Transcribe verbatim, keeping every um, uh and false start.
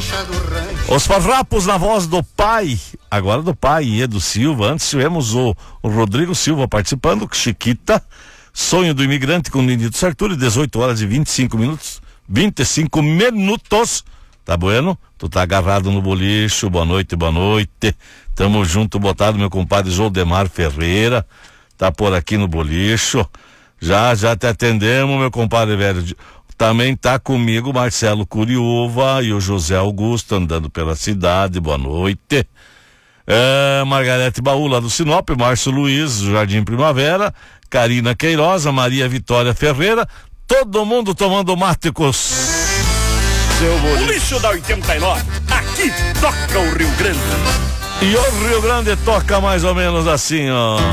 Os farrapos na voz do pai, agora do pai, Edu Silva. Antes tivemos o, o Rodrigo Silva participando, Chiquita, Sonho do Imigrante com Nindito Sarturi, dezoito horas e vinte e cinco minutos, vinte e cinco minutos. Tá bueno? Tu tá agarrado no bolicho, boa noite, boa noite. Tamo junto, botado meu compadre Joldemar Ferreira, tá por aqui no bolicho. Já, já te atendemos, meu compadre velho. Também tá comigo Marcelo Curiúva e o José Augusto andando pela cidade, boa noite. É, Margarete Baú lá do Sinop, Márcio Luiz, Jardim Primavera, Karina Queiroz, Maria Vitória Ferreira, todo mundo tomando mate com o lixo da oitenta e nove, aqui toca o Rio Grande. E o Rio Grande toca mais ou menos assim, ó.